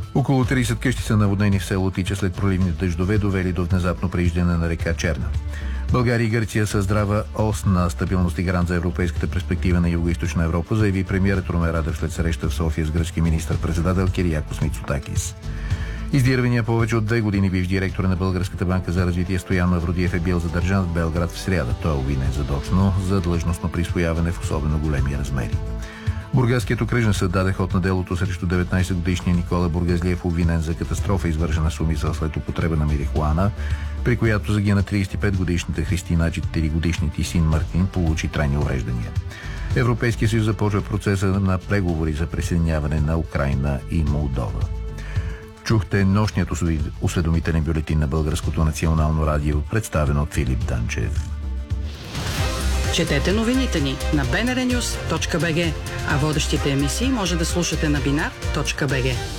Около 30 къщи са наводнени в село Тича след проливни дъждове, довели до внезапно преиждане на река Черна. България и Гърция са здрава ос на стабилност и гарант за европейската перспектива на Югоизточна Европа, заяви премиерът Румен Радев след среща в София с гръцки министър-председател Кириакос Мицотакис. Издирвания повече от 2 години бивш директор на Българската банка за развитие Стоян Мавродиев е бил задържан в Белград в сряда. Той е обвинен задочно за длъжностно присвояване в особено големи размери. Бургаският окръжен съд даде ход на делото срещу 19-годишния Никола Бургазлиев, обвинен за катастрофа, извършена с умисъл след употреба на марихуана, при която загина 35-годишната Христина, 4-годишният и син Мартин получи трайни увреждания. Европейския съюз започва процеса на преговори за присъединяване на Украйна и Молдова. Чухте нощният осведомителен бюлетин на Българското национално радио, представен от Филип Данчев. Четете новините ни на bnrnews.bg, а водещите емисии може да слушате на binar.bg.